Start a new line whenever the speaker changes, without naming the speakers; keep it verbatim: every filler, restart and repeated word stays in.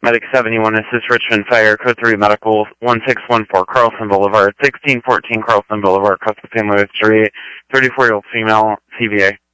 Medic seventy-one, assist Richmond Fire, code three Medical, one six one four Carlson Boulevard, sixteen fourteen Carlson Boulevard, custom family history, thirty-four-year-old female, C V A.